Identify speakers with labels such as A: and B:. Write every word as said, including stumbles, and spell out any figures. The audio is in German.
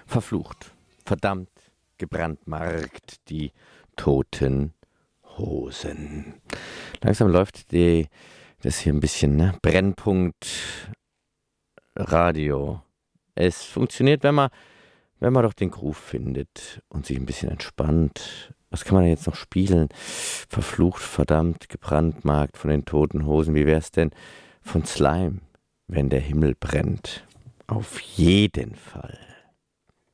A: Verflucht, verdammt, gebrandmarkt, die toten Hosen. Langsam läuft die, das hier ein bisschen, ne? Brennpunkt Radio. Es funktioniert, wenn man, wenn man doch den Groove findet und sich ein bisschen entspannt. Was kann man denn jetzt noch spielen? Verflucht, verdammt, gebrandmarkt von den toten Hosen. Wie wär's denn von Slime, wenn der Himmel brennt? Auf jeden Fall.